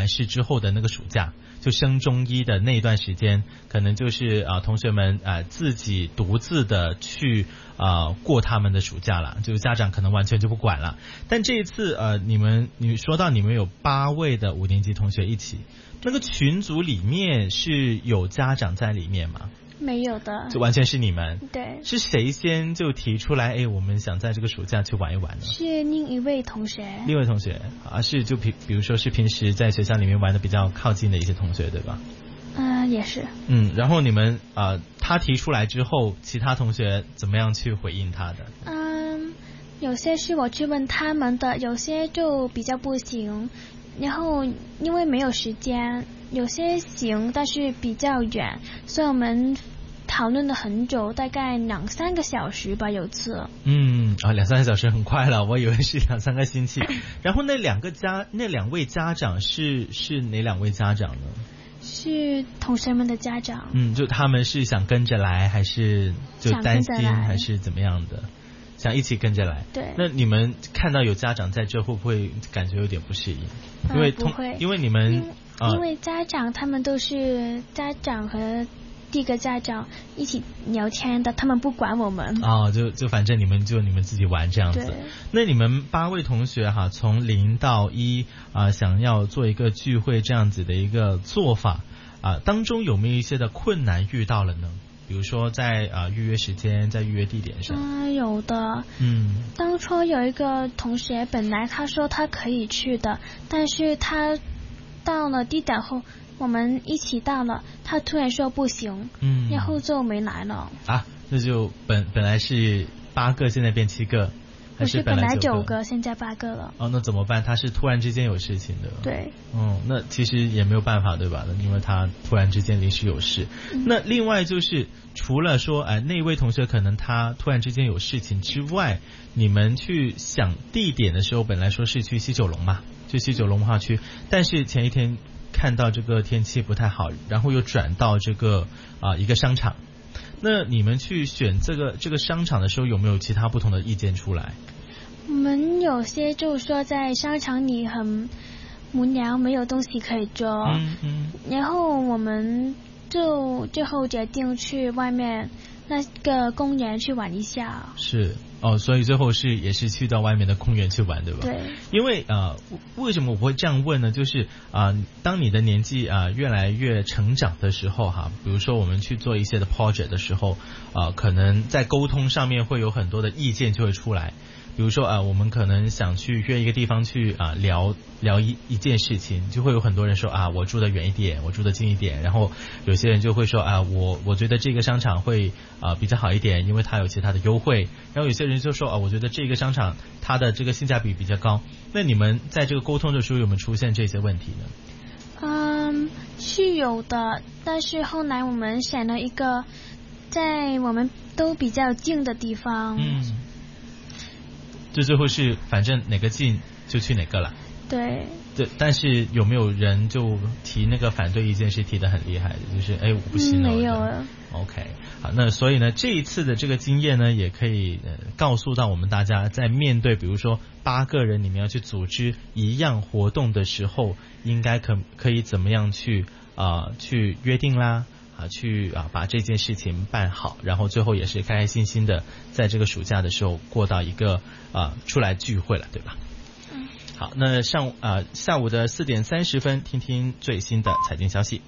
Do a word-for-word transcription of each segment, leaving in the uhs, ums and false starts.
完试之后的那个暑假，就升中一的那一段时间，可能就是啊、呃、同学们啊、呃、自己独自的去啊、呃、过他们的暑假了，就家长可能完全就不管了。但这一次呃你们你说到你们有八位的五年级同学一起，那个群组里面是有家长在里面吗？ 没有的， 就完全是你们。 对， 是谁先就提出来哎我们想在这个暑假去玩一玩呢？ 是另一位同学。 另一位同学啊，是就比比如说是平时在学校里面玩的比较靠近的一些同学对吧？ 嗯、呃，也是。 嗯，然后你们啊、呃，他提出来之后，其他同学怎么样去回应他的？ 嗯，有些是我去问他们的，有些就比较不行，然后因为没有时间，有些行，但是比较远，所以我们讨论了很久，大概两三个小时吧，有次。 嗯啊，两三个小时很快了，我以为是两三个星期。然后那两个家，那两位家长是是哪两位家长呢？ 是同学们的家长。 嗯，就他们是想跟着来，还是就担心，还是怎么样的？想一起跟着来。 对。 那你们看到有家长在这，会不会感觉有点不适应？因为不会， 因为你们因为、呃、因为家长他们都是家长和第一个家长一起聊天的，他们不管我们。 哦，就就反正你们就你们自己玩这样子。那你们八位同学哈，从零到一啊、呃，想要做一个聚会这样子的一个做法啊、呃，当中有没有一些的困难遇到了呢？比如说在啊、呃、预约时间，在预约地点上。 嗯、呃，有的。 嗯。 当初有一个同学，本来他说他可以去的，但是他到了地点后。我们一起到了，他突然说不行，嗯，然后就没来了。 啊，那就本本来是八个，现在变七个，还是本来九个，现在八个了。 哦，那怎么办？他是突然之间有事情的。 对。 嗯，那其实也没有办法，对吧？因为他突然之间临时有事。嗯、那另外就是，除了说，哎、呃，那位同学可能他突然之间有事情之外，你们去想地点的时候，本来说是去西九龙嘛，去西九龙文化区，但是前一天。看到这个天气不太好，然后又转到这个啊、呃、一个商场。那你们去选这个这个商场的时候，有没有其他不同的意见出来？ 我们有些就说在商场里很无聊，没有东西可以做。嗯嗯。然后我们就最后决定去外面那个公园去玩一下。 是。哦，所以最后是也是去到外面的公园去玩，对吧？ 对。 因为呃，为什么我会这样问呢？就是啊、呃，当你的年纪啊、呃、越来越成长的时候哈，比如说我们去做一些的 project 的时候啊、呃，可能在沟通上面会有很多的意见就会出来。比如说啊、呃，我们可能想去约一个地方去啊、呃、聊聊一一件事情，就会有很多人说啊，我住得远一点，我住得近一点，然后有些人就会说啊，我我觉得这个商场会啊、呃、比较好一点，因为它有其他的优惠。然后有些人就说啊，我觉得这个商场它的这个性价比比较高。那你们在这个沟通的时候有没有出现这些问题呢？ 嗯，是有的，但是后来我们选了一个在我们都比较近的地方。 嗯。这最后是反正哪个近就去哪个了。 对。 对，但是有没有人就提那个反对意见是提得很厉害的，就是哎我不行了、 嗯、没有啊。 OK， 好，那所以呢这一次的这个经验呢，也可以、呃、告诉到我们大家，在面对比如说八个人你们要去组织一样活动的时候，应该可可以怎么样去啊、呃、去约定啦。啊，去啊把这件事情办好，然后最后也是开开心心的在这个暑假的时候过到一个啊出来聚会了，对吧？ 嗯。 好，那上啊下午的四点三十分，听听最新的财经消息。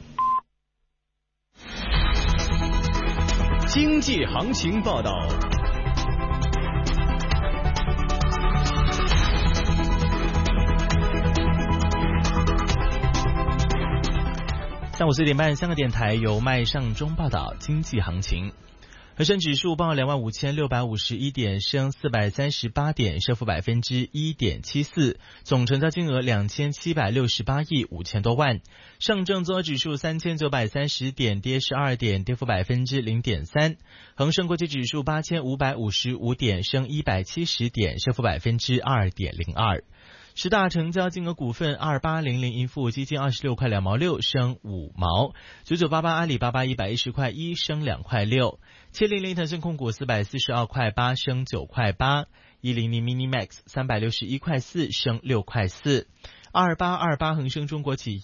经济行情报道。 下午四点半，香港电台由麦尚中报道经济行情。恒生指数报两万五千六百五十一点，升四百三十八点，升幅百分之一点七四，总成交金额两千七百六十八亿五千多万。上证综合指数三千九百三十点，跌十二点，跌幅百分之零点三。恒生国际指数八千五百五十五点，升一百七十点，升幅百分之二点零二。十大成交金额股份：二八零零盈富基金二十六块两毛六，升五毛；九九八八阿里巴巴一百一十块一，升两块六；七零零腾讯控股四百四十二块八，升九块八；一零零 Mini Max 三百六十一块四，升六块四；二八二八恒生中国企业